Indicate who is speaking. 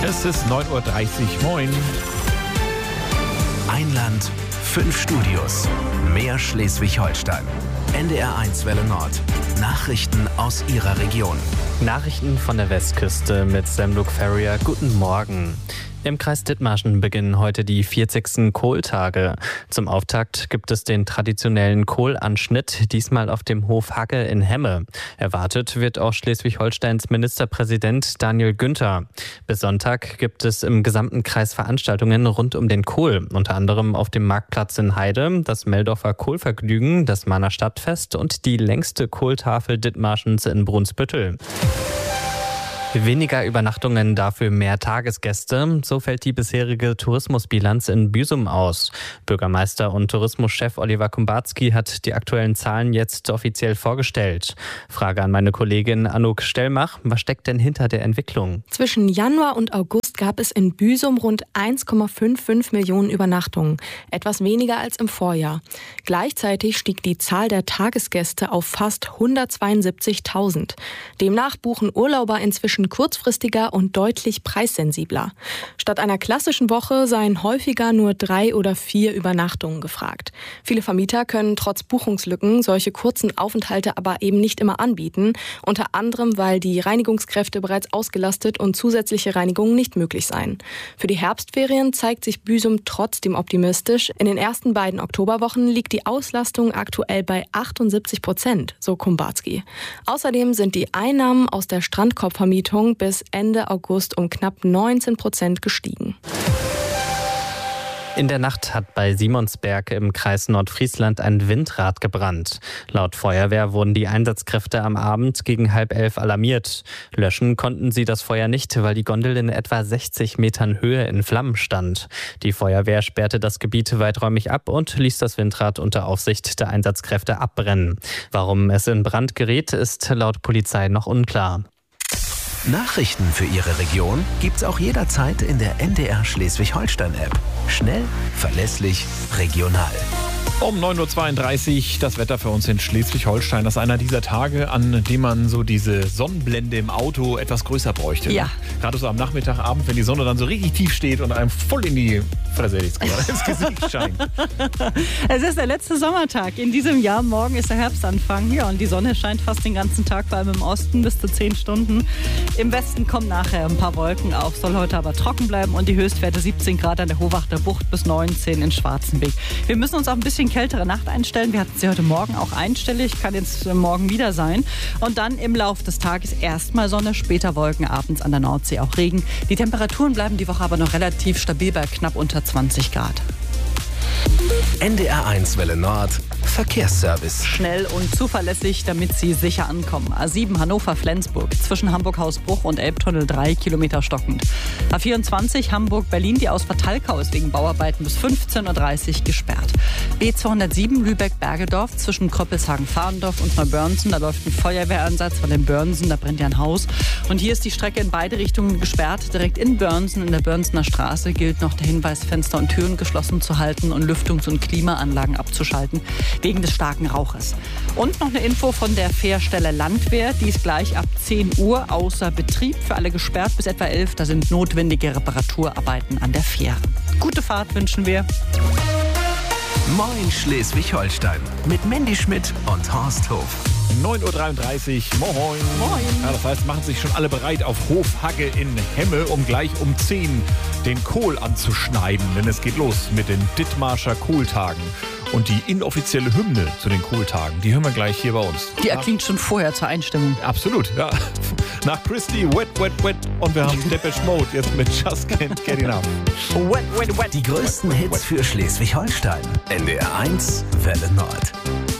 Speaker 1: Es ist 9.30 Uhr. Moin.
Speaker 2: Ein Land, 5 Studios. Mehr Schleswig-Holstein. NDR1 Welle Nord. Nachrichten aus Ihrer Region.
Speaker 3: Nachrichten von der Westküste mit Sam Luke Ferrier. Guten Morgen. Im Kreis Dithmarschen beginnen heute die 40. Kohltage. Zum Auftakt gibt es den traditionellen Kohlanschnitt, diesmal auf dem Hof Hagge in Hemme. Erwartet wird auch Schleswig-Holsteins Ministerpräsident Daniel Günther. Bis Sonntag gibt es im gesamten Kreis Veranstaltungen rund um den Kohl, unter anderem auf dem Marktplatz in Heide, das Meldorfer Kohlvergnügen, das Mahner Stadtfest und die längste Kohltafel Dithmarschens in Brunsbüttel. Weniger Übernachtungen, dafür mehr Tagesgäste. So fällt die bisherige Tourismusbilanz in Büsum aus. Bürgermeister und Tourismuschef Oliver Kumbatski hat die aktuellen Zahlen jetzt offiziell vorgestellt. Frage an meine Kollegin Anouk Stellmach. Was steckt denn hinter der Entwicklung?
Speaker 4: Zwischen Januar und August gab es in Büsum rund 1,55 Millionen Übernachtungen. Etwas weniger als im Vorjahr. Gleichzeitig stieg die Zahl der Tagesgäste auf fast 172.000. Demnach buchen Urlauber inzwischen kurzfristiger und deutlich preissensibler. Statt einer klassischen Woche seien häufiger nur 3 oder 4 Übernachtungen gefragt. Viele Vermieter können trotz Buchungslücken solche kurzen Aufenthalte aber eben nicht immer anbieten. Unter anderem, weil die Reinigungskräfte bereits ausgelastet und zusätzliche Reinigungen nicht möglich seien. Für die Herbstferien zeigt sich Büsum trotzdem optimistisch. In den ersten beiden Oktoberwochen liegt die Auslastung aktuell bei 78%, so Kumbatski. Außerdem sind die Einnahmen aus der Strandkorbvermietung bis Ende August um knapp 19% gestiegen.
Speaker 3: In der Nacht hat bei Simonsberg im Kreis Nordfriesland ein Windrad gebrannt. Laut Feuerwehr wurden die Einsatzkräfte am Abend gegen 10:30 alarmiert. Löschen konnten sie das Feuer nicht, weil die Gondel in etwa 60 Metern Höhe in Flammen stand. Die Feuerwehr sperrte das Gebiet weiträumig ab und ließ das Windrad unter Aufsicht der Einsatzkräfte abbrennen. Warum es in Brand geriet, ist laut Polizei noch unklar.
Speaker 2: Nachrichten für Ihre Region gibt's auch jederzeit in der NDR Schleswig-Holstein-App. Schnell, verlässlich, regional.
Speaker 1: Um 9.32 Uhr das Wetter für uns in Schleswig-Holstein. Das ist einer dieser Tage, an dem man so diese Sonnenblende im Auto etwas größer bräuchte.
Speaker 4: Ja.
Speaker 1: Gerade so am Nachmittag, Abend, wenn die Sonne dann so richtig tief steht und einem voll in die Fresse ins Gesicht scheint.
Speaker 5: Es ist der letzte Sommertag in diesem Jahr. Morgen ist der Herbstanfang. Ja, und die Sonne scheint fast den ganzen Tag, vor allem im Osten, bis zu 10 Stunden. Im Westen kommen nachher ein paar Wolken auf, soll heute aber trocken bleiben und die Höchstwerte 17 Grad an der Hovachter Bucht bis 19 in Schwarzenbeek. Wir müssen uns auf ein bisschen kältere Nacht einstellen. Wir hatten sie heute Morgen auch einstellig, kann jetzt morgen wieder sein. Und dann im Laufe des Tages erstmal Sonne, später Wolken, abends an der Nordsee auch Regen. Die Temperaturen bleiben die Woche aber noch relativ stabil bei knapp unter 20 Grad.
Speaker 2: NDR1 Welle Nord. Verkehrsservice.
Speaker 5: Schnell und zuverlässig, damit Sie sicher ankommen. A7 Hannover-Flensburg, zwischen Hamburg-Hausbruch und Elbtunnel 3 Kilometer stockend. A24 Hamburg-Berlin, die Ausfahrt Talkau ist wegen Bauarbeiten bis 15.30 Uhr gesperrt. B207 Lübeck-Bergedorf, zwischen Kröppelshagen-Fahrendorf und Neubörnsen, da läuft ein Feuerwehreinsatz von den Börnsen, da brennt ja ein Haus. Und hier ist die Strecke in beide Richtungen gesperrt. Direkt in Börnsen, in der Börnsener Straße, gilt noch der Hinweis, Fenster und Türen geschlossen zu halten und Lüftungs- und Klimaanlagen abzuschalten, wegen des starken Rauches. Und noch eine Info von der Fährstelle Landwehr, die ist gleich ab 10 Uhr außer Betrieb, für alle gesperrt bis etwa 11. Da sind notwendige Reparaturarbeiten an der Fähre. Gute Fahrt wünschen wir.
Speaker 2: Moin Schleswig-Holstein mit Mandy Schmidt und Horst Hof.
Speaker 1: 9.33 Uhr, moin.
Speaker 5: Moin.
Speaker 1: Ja, das heißt, machen sich schon alle bereit auf Hof Hagge in Hemme, um gleich um 10 den Kohl anzuschneiden. Denn es geht los mit den Dithmarscher Kohltagen. Und die inoffizielle Hymne zu den Kohltagen, die hören wir gleich hier bei uns.
Speaker 5: Die erklingt schon vorher zur Einstimmung.
Speaker 1: Absolut, ja. Nach Christy, Wet, Wet, Wet. Und wir haben Depeche Mode jetzt mit Just Can't Get Enough.
Speaker 2: Wet, wet, wet. Die größten Hits für Schleswig-Holstein. NDR1 Welle Nord.